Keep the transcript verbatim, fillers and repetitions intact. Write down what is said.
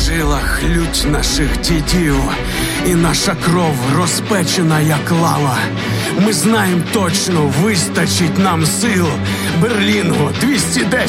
жилах лють наших дідів, і наша кров розпечена, як лава. Ми знаємо точно, вистачить нам сил. Берлінгу двісті десять